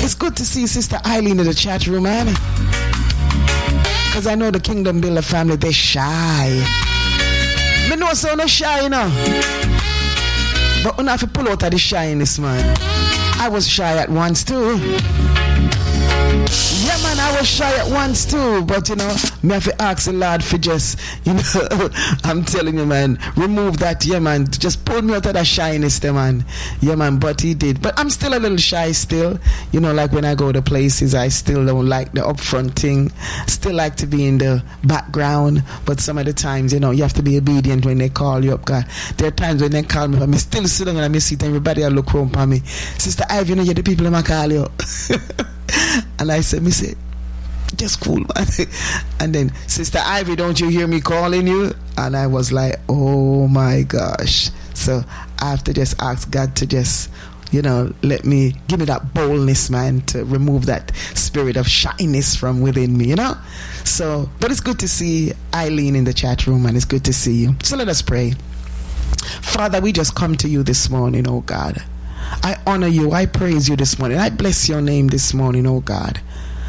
It's good to see Sister Eileen in the chat room, man. Because I know the Kingdom Builder family, they're shy. Me know so no shy, you know. But when I have to pull out of the shyness, man. I was shy at once too. Yeah, man, I was shy at once too. But, you know, me have to ask the Lord for just, you know, I'm telling you, man, remove that, yeah, man. Just pull me out of that shyness there, man. Yeah, man, but he did. But I'm still a little shy still. You know, like when I go to places, I still don't like the upfront thing. Still like to be in the background. But some of the times, you know, you have to be obedient when they call you up. God. There are times when they call me, but I'm still sitting and I seat and everybody will look home for me. Sister Ivy, you know, you're the people in my call you. And I said, just cool, man. And then, Sister Ivy, don't you hear me calling you? And I was like, oh my gosh. So I have to just ask God to just, you know, give me that boldness, man, to remove that spirit of shyness from within me, you know? So, but it's good to see Eileen in the chat room, and it's good to see you. So let us pray. Father, we just come to you this morning, oh God. I honor you. I praise you this morning. I bless your name this morning, oh God.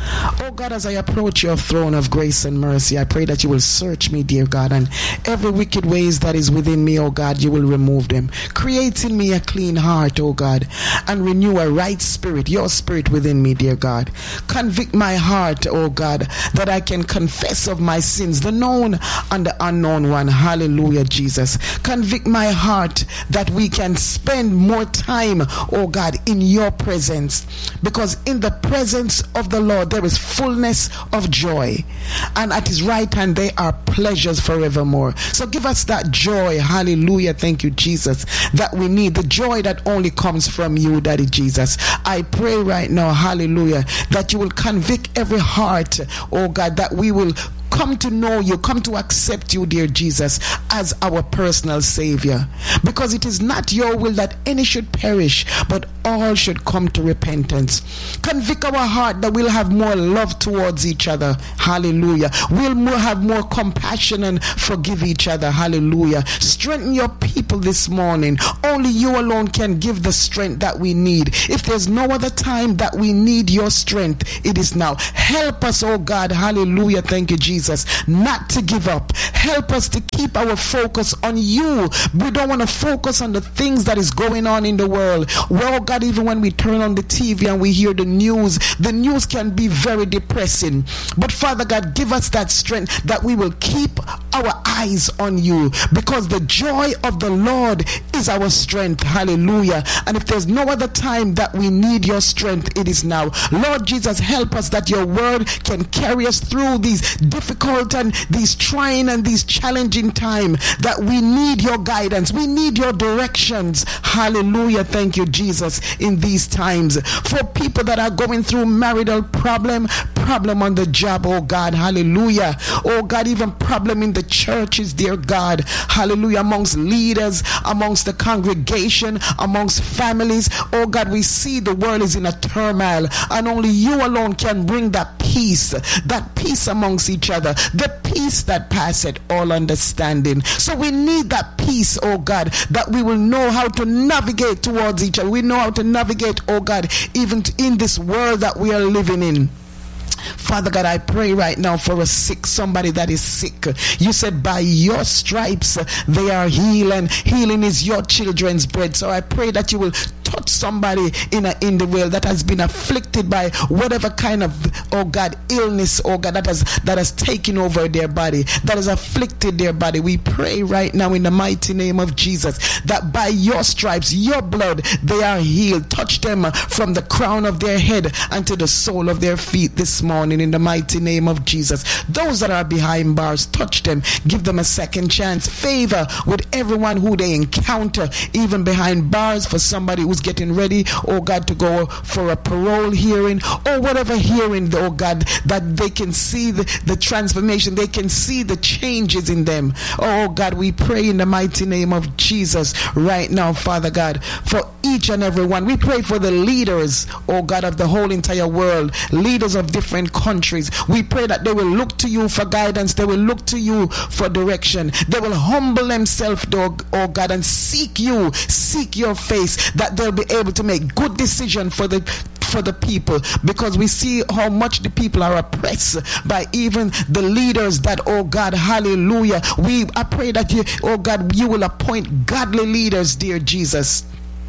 Oh God, as I approach your throne of grace and mercy, I pray that you will search me, dear God, and every wicked ways that is within me, oh God, you will remove them. Create in me a clean heart, oh God, and renew a right spirit, your spirit within me, dear God. Convict my heart, oh God, that I can confess of my sins, the known and the unknown one. Hallelujah, Jesus. Convict my heart that we can spend more time, oh God, in your presence, because in the presence of the Lord there is fullness of joy, and at his right hand there are pleasures forevermore. So give us that joy, hallelujah, thank you Jesus, that we need, the joy that only comes from you, Daddy Jesus. I pray right now, hallelujah, that you will convict every heart, oh God, that we will come to know you, come to accept you, dear Jesus, as our personal Savior. Because it is not your will that any should perish, but all should come to repentance. Convict our heart that we'll have more love towards each other. Hallelujah. We'll have more compassion and forgive each other. Hallelujah. Strengthen your people this morning. Only you alone can give the strength that we need. If there's no other time that we need your strength, it is now. Help us, oh God. Hallelujah. Thank you, Jesus. Not to give up. Help us to keep our focus on you. We don't want to focus on the things that is going on in the world. Well, God, even when we turn on the TV and we hear the news can be very depressing. But Father God, give us that strength that we will keep our eyes on you, because the joy of the Lord is our strength. Hallelujah. And if there's no other time that we need your strength, it is now. Lord Jesus, help us that your word can carry us through these difficult and these trying and these challenging times, that we need your guidance, we need your directions. Hallelujah. Thank you, Jesus, in these times. For people that are going through marital problem on the job, oh God, hallelujah. Oh God, even problem in the churches, dear God, hallelujah, amongst leaders, amongst the congregation, amongst families. Oh God, we see the world is in a turmoil, and only you alone can bring that peace amongst each other, the peace that passeth all understanding. So we need that peace, oh God, that we will know how to navigate towards each other. We know how to navigate, oh God, even in this world that we are living in. Father God, I pray right now for somebody that is sick. You said by your stripes they are healed, and healing is your children's bread. So I pray that you will touch somebody in the world that has been afflicted by whatever kind of, oh God, illness, oh God, that has taken over their body, that has afflicted their body. We pray right now in the mighty name of Jesus that by your stripes, your blood, they are healed. Touch them from the crown of their head and to the sole of their feet this morning in the mighty name of Jesus. Those that are behind bars, touch them, give them a second chance. Favor with everyone who they encounter, even behind bars, for somebody who's getting ready, oh God, to go for a parole hearing or whatever hearing, oh God, that they can see the transformation, they can see the changes in them. Oh God, we pray in the mighty name of Jesus right now, Father God, for each and every one. We pray for the leaders, oh God, of the whole entire world, leaders of different countries. We pray that they will look to you for guidance, they will look to you for direction, they will humble themselves, oh God, and seek you, seek your face, that they'll be able to make good decision for for the people, because we see how much the people are oppressed by even the leaders that, oh God, hallelujah, I pray that you, oh God, you will appoint godly leaders, dear Jesus.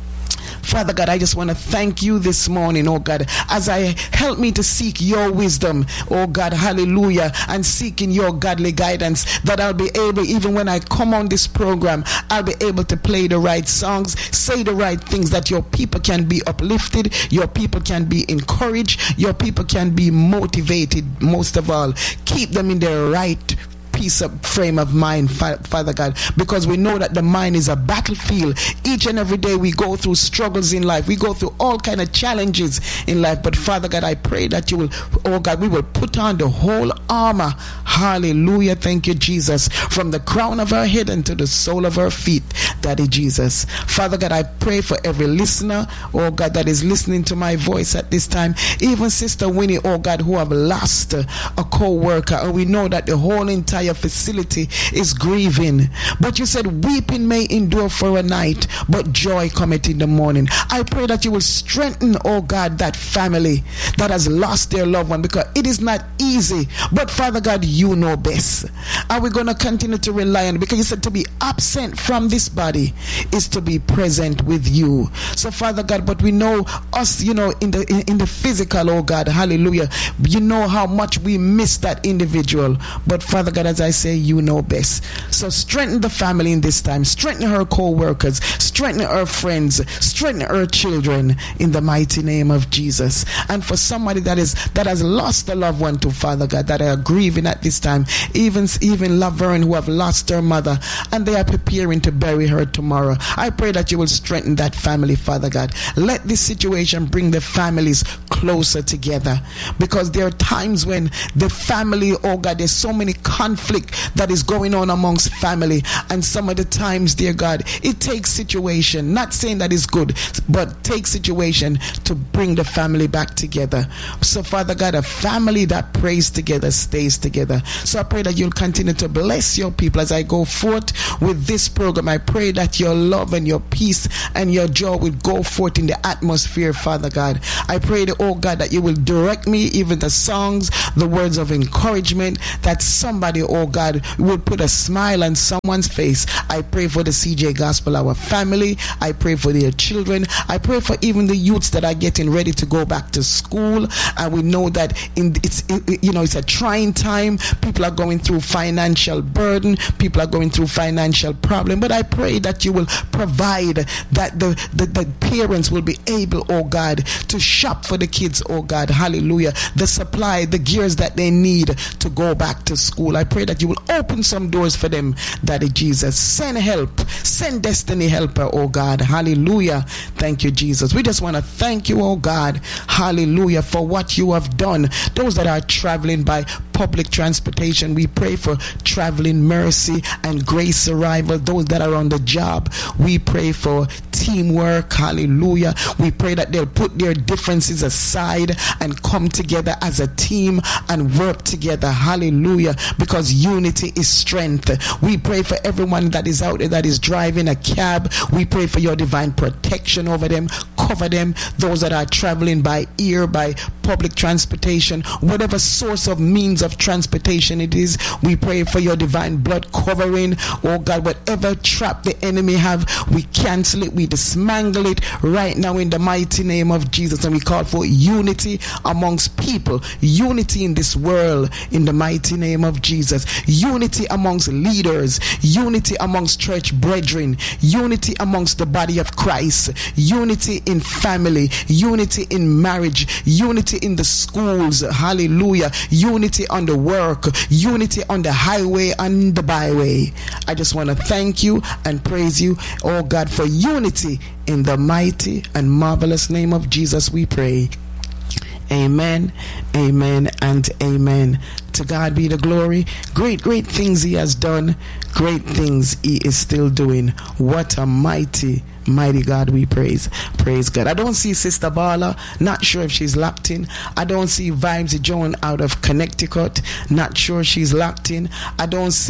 Father God, I just want to thank you this morning, oh God, as I help me to seek your wisdom, oh God, hallelujah, and seeking your godly guidance, that I'll be able, even when I come on this program, I'll be able to play the right songs, say the right things, that your people can be uplifted, your people can be encouraged, your people can be motivated, most of all, keep them in their right peace of frame of mind, Father God, because we know that the mind is a battlefield. Each and every day we go through struggles in life, we go through all kind of challenges in life, but Father God, I pray that you will, oh God, we will put on the whole armor. Hallelujah. Thank you, Jesus, from the crown of our head and to the sole of our feet, Daddy Jesus. Father God, I pray for every listener, oh God, that is listening to my voice at this time, even Sister Winnie, oh God, who have lost a co-worker, and we know that the whole entire facility is grieving, but you said weeping may endure for a night, but joy cometh in the morning. I pray that you will strengthen, oh God, that family that has lost their loved one, because it is not easy, but Father God, you know best. Are we going to continue to rely on it? Because you said to be absent from this body is to be present with you. So Father God, but we know us, you know, in the physical, oh God, hallelujah, you know how much we miss that individual, but Father God, as I say, you know best. So strengthen the family in this time, strengthen her co-workers, strengthen her friends, strengthen her children in the mighty name of Jesus. And for somebody that has lost a loved one to, Father God, that are grieving at this time, even Laverne, who have lost her mother and they are preparing to bury her tomorrow, I pray that you will strengthen that family, Father God. Let this situation bring the families closer together, because there are times when the family, oh God, there's so many conflict that is going on amongst family, and some of the times, dear God, it takes situation, not saying that is good, but takes situation to bring the family back together. So Father God, a family that prays together stays together. So I pray that you'll continue to bless your people as I go forth with this program. I pray that your love and your peace and your joy will go forth in the atmosphere, Father God. I pray that, oh God, that you will direct me, even the songs, the words of encouragement, that somebody, oh God, will put a smile on someone's face. I pray for the CJ Gospel, our family. I pray for their children. I pray for even the youths that are getting ready to go back to school. And we know that it's a trying time. People are going through financial burden. People are going through financial problem. But I pray that you will provide that the parents will be able, oh God, to shop for the kids, oh God, hallelujah, the supply, the gears that they need to go back to school. I pray that you will open some doors for them, Daddy Jesus. Send help, send destiny helper, oh God, hallelujah. Thank you, Jesus. We just want to thank you, oh God, hallelujah, for what you have done. Those that are traveling by public transportation, we pray for traveling mercy and grace arrival. Those that are on the job, we pray for teamwork, hallelujah. We pray that they'll put their differences aside and come together as a team and work together, hallelujah, because unity is strength. We pray for everyone that is out there that is driving a cab. We pray for your divine protection over them, cover them. Those that are traveling by air, by public transportation, whatever source of means of transportation it is, we pray for your divine blood covering, oh God. Whatever trap the enemy have, we cancel it, we dismantle it right now in the mighty name of Jesus, and we call for unity amongst people, unity in this world in the mighty name of Jesus, unity amongst leaders, unity amongst church brethren, unity amongst the body of Christ, unity in family, unity in marriage, unity in the schools, hallelujah, unity on the work, unity on the highway and the byway. I just want to thank you and praise you, oh God, for unity in the mighty and marvelous name of Jesus we pray. Amen, amen, and amen. To God be the glory. Great things he has done. Great things he is still doing. What a mighty God we praise. Praise God. I don't see Sister Bala. Not sure if she's locked in. I don't see Vibes Joan out of Connecticut. Not sure she's locked in. I don't see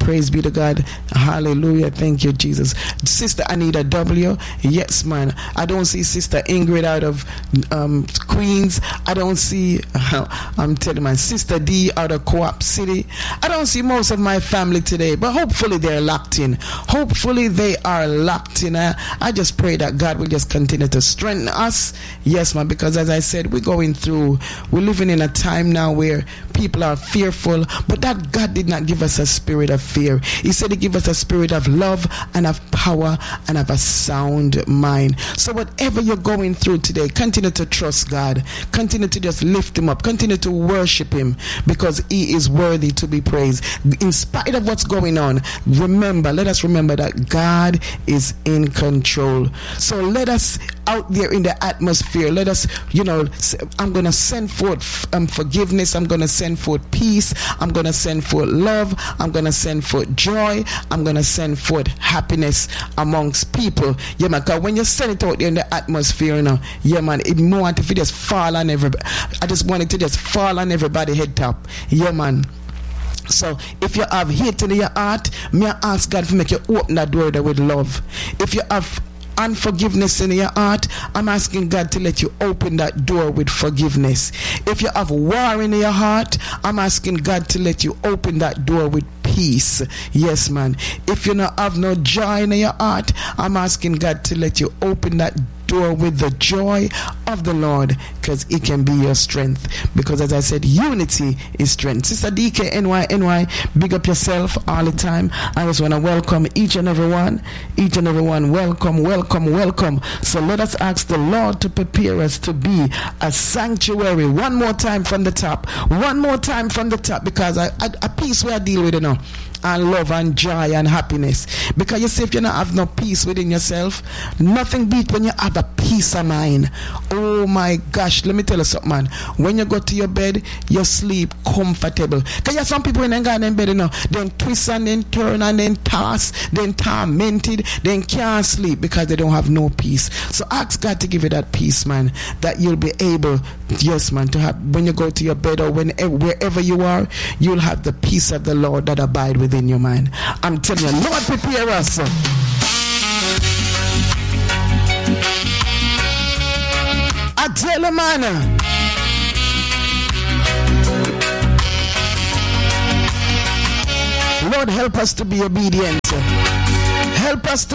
Praise be to God. Hallelujah. Thank you, Jesus. Sister Anita W. Yes, man. I don't see Sister Ingrid out of Queens. I don't see, I'm telling you, my Sister D out of Co-op City. I don't see most of my family today, but hopefully they're locked in. Hopefully they are locked in. I just pray that God will just continue to strengthen us. Yes, man, because as I said, we're living in a time now where people are fearful, but that God did not give us a spirit of fear. He said He gave us a spirit of love and of power and of a sound mind. So whatever you're going through today, continue to trust God. Continue to just lift Him up. Continue to worship Him, because He is worthy to be praised. In spite of what's going on, let us remember that God is in control. So let us out there in the atmosphere, let us, I'm going to send forth forgiveness. I'm going to send forth peace. I'm going to send forth love. I'm going to send forth joy. I'm going to send forth happiness amongst people. Yeah, man, because when you send it out there in the atmosphere, yeah, man, it more want to just fall on everybody. I just want it to just fall on everybody head top. Yeah, man. So if you have hate in your heart, may I ask God to make you open that door there with love. If you have unforgiveness in your heart, I'm asking God to let you open that door with forgiveness. If you have war in your heart, I'm asking God to let you open that door with peace. Yes, man. If you not have no joy in your heart, I'm asking God to let you open that door with the joy of the Lord, because it can be your strength. Because as I said, unity is strength. Sister DK NY, big up yourself all the time. I just want to welcome each and every one. Welcome. So let us ask the Lord to prepare us to be a sanctuary. One more time from the top, because a peace where I deal with it now, and love and joy and happiness. Because you see, if you don't have no peace within yourself, nothing beats when you have a peace of mind. Oh my gosh, let me tell you something, man. When you go to your bed, you sleep comfortable. Because you have some people when they go in bed, then twist and then turn and then toss, then tormented, then can't sleep because they don't have no peace. So ask God to give you that peace, man, that you'll be able, yes, man, to have when you go to your bed or wherever you are, you'll have the peace of the Lord that abide within your mind. I'm telling you, Lord, prepare us. I tell you, man. Lord, help us to be obedient. Help us to